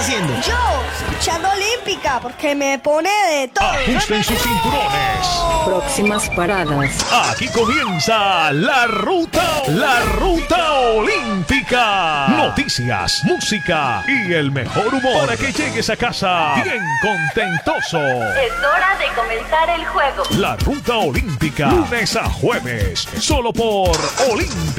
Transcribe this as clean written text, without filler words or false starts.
haciendo? Yo, escuchando Olímpica, porque me pone de todo. Ajusten sus cinturones. Próximas paradas. Aquí comienza la ruta olímpica. Noticias, música y el mejor humor para que llegues a casa bien contentoso. Es hora de comenzar el juego. La ruta olímpica, lunes a jueves, solo por Olímpica.